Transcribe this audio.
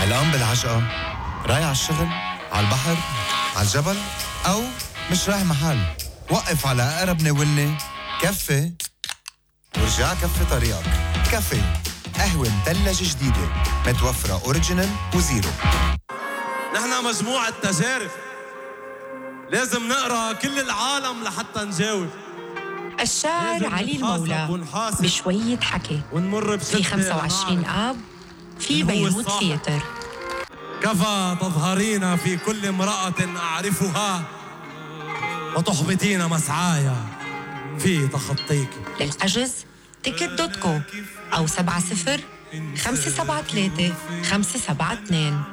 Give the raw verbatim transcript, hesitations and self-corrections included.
علقان بالعجقة، رايح على الشغل، على البحر، على الجبل، أو مش رايح محل. وقف على أقرب ناولني كفي ورجع كفي طريقك. كفي قهوة مثلجة جديدة متوفرة أوريجينال وزيرو. نحن مجموعة تجارب، لازم نقرأ كل العالم لحتى نجاوب. الشاعر علي المولى بشوية حكي في خمسة وعشرين آب في بيروت ثياتر. كفى تظهرين في كل امرأة أعرفها وتحبطين مسعاي في تخطيك. للحجز تيكت دوت كو أو سبعة صفر خمسة سبعة ثلاثة خمسة سبعة اثنين.